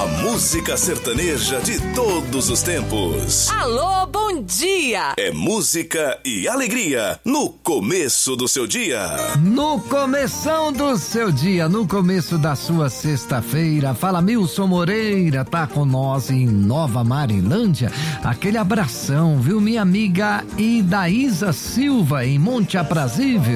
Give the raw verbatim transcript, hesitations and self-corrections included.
música sertaneja de todos os tempos. Alô, bom dia! É música e alegria no começo do seu dia. No começão do seu dia, no começo da sua sexta-feira. Fala, Milson Moreira, tá com nós em Nova Marilândia. Aquele abração, viu, minha amiga Idaísa Silva, em Monte Aprazível.